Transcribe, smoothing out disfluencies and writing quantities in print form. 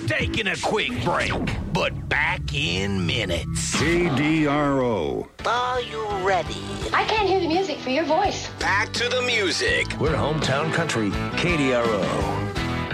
Taking a quick break, but back in minutes. KDRO. Are you ready? I can't hear the music for your voice. Back to the music. We're hometown country, KDRO.